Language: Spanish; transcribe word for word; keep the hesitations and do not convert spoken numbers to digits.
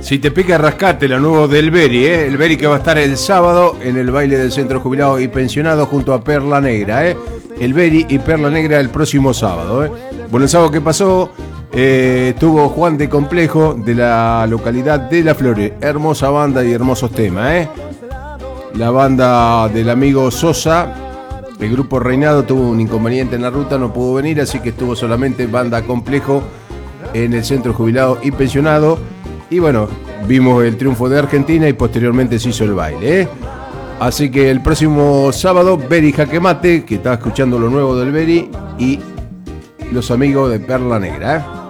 Si te pica, rascate, lo nuevo del Beri, ¿eh? El Beri que va a estar el sábado en el baile del Centro Jubilado y Pensionado junto a Perla Negra, ¿eh? El Beri y Perla Negra el próximo sábado, ¿eh? Bueno, el sábado que pasó, eh, tuvo Juan de Complejo de la localidad de La Flores. Hermosa banda y hermosos temas, ¿eh? La banda del amigo Sosa, el grupo Reinado, tuvo un inconveniente en la ruta, no pudo venir, así que estuvo solamente banda Complejo en el Centro Jubilado y Pensionado. Y bueno, vimos el triunfo de Argentina y posteriormente se hizo el baile, ¿eh? Así que el próximo sábado, Beri Jaque Mate, que está escuchando lo nuevo del Beri, y los amigos de Perla Negra, ¿eh?